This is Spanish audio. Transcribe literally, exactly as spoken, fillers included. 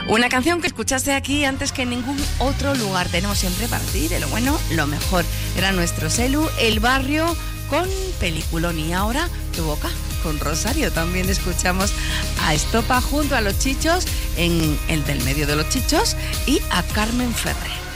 Una canción que escuchaste aquí antes que en ningún otro lugar. Tenemos siempre para ti, de lo bueno, lo mejor. Era nuestro Celu, El Barrio, con peliculón. Y ahora, Tu Boca, con Rosario. También escuchamos a Estopa junto a Los Chichos en El del Medio de los Chichos y a Carmen Ferrer.